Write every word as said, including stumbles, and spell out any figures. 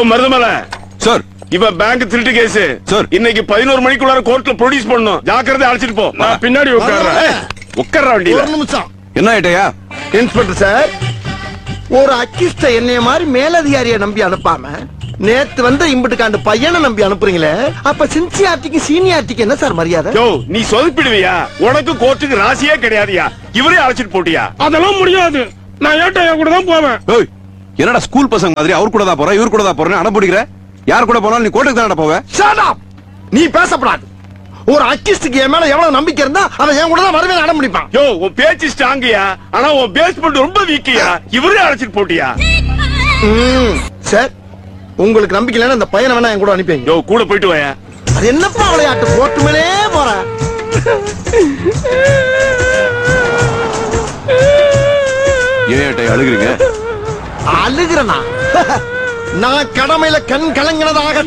Marudhamalai sir, இவ bank திருட்டு case sir. இன்னைக்கு பதினோரு மணிக்குள்ளார கோர்ட்ல ப்ரொடியூஸ் பண்ணணும். ஜாக்கிரதை அழைச்சிட்டு போ. நான் பின்னாடி உட்கார்றேன். உட்கார்ற வண்டியில. ஒரு நிமிஷம். என்ன ஆயிட்டையா? இன்ஸ்பெக்டர் சார், ஒரு அக்கிஸ்ட என்னைய மாதிரி மேலதிகாரியை நம்பி அனுப்பாம நேத்து வந்து இம்புட்டுக்காண்டு பையனை நம்பி அனுப்புறீங்களே, அப்ப சின்சியாரிட்டிக்கு சீனியாரிட்டிக்கு என்ன சார் மரியாதை? யோ, நீ சொதப்பிடுவியா? உனக்கு கோர்ட்டுக்கு ராசியே கிடையாதுயா. இவரே அழைச்சிட்டு போட்டியா? அதெல்லாம் முடியாது. நான் ஏட்டையா கூட தான் போவேன். ஏய், என்னடா ஸ்கூல் பசங்க மாதிரி அவர் கூட தான் போறேன் இவர் கூட தான் போறேன் அடம் பிடிக்கிற? யார் கூட போனாலும் நீ கோர்ட்டுக்கு தானடா போவ? Shut up! நீ பேசப்படாது. ஒரு அக்கிஸ்டுக்கு என் மேல எவ்வளவு நம்பிக்கை இருந்தா அவன் என் கூட தான் வருவேன் அடம் பிடிப்பான். யோ, உன் பேச்சு ஸ்ட்ராங்கயா, ஆனா உன் பேஸ்மெண்ட் ரொம்ப வீக்கியா. இவரே அழைச்சிட்டு போட்டியா? ம், சார், உங்களுக்கு நம்பிக்கை இல்லைன்னா அந்த பையனை வேணா என் கூட அனுப்பிங்க. யோ, கூட போயிட்டு வாயா. அது என்னப்பா விளையாட்டு? போட்டுமேலே போற. ஏன் ஏட்டையா அழுகுறீங்க? அழுகிறனா? நான் கடமையில கண் கலங்கினதாக